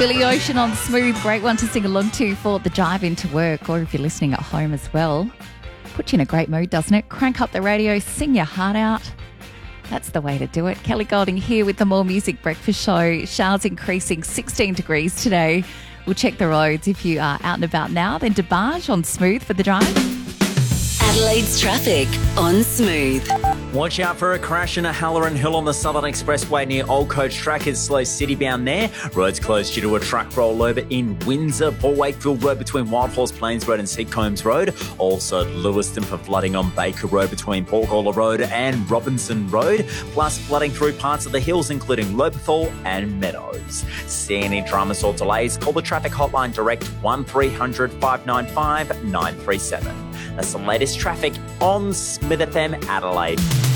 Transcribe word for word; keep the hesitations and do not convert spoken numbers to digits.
Billy Ocean on Smooth. Great one to sing along to for the drive into work, or if you're listening at home as well. Puts you in a great mood, doesn't it? Crank up the radio, sing your heart out. That's the way to do it. Kelly Golding here with the More Music Breakfast Show. Showers increasing sixteen degrees today. We'll check the roads if you are out and about now. Then DeBarge on Smooth for the drive. Adelaide's traffic on Smooth. Watch out for a crash in a Halloran Hill on the Southern Expressway near Old Coach Track. It's slow city bound there. Roads closed due to a truck rollover in Windsor. Paul Wakefield Road between Wild Horse Plains Road and Seacombs Road. Also Lewiston for flooding on Baker Road between Porgalla Road and Robinson Road. Plus flooding through parts of the hills including Lobethal and Meadows. See any dramas or delays? Call the traffic hotline direct one three hundred five nine five nine three seven. That's the latest traffic on Smith F M Adelaide.